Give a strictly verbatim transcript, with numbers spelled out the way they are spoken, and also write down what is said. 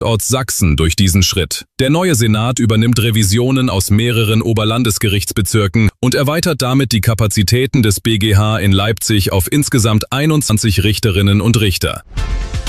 Orts Sachsen durch diesen Schritt. Der neue Senat übernimmt Revisionen aus mehreren Oberlandesgerichtsbezirken und erweitert damit die Kapazitäten des B G H in Leipzig auf insgesamt einundzwanzig Richterinnen und Richter.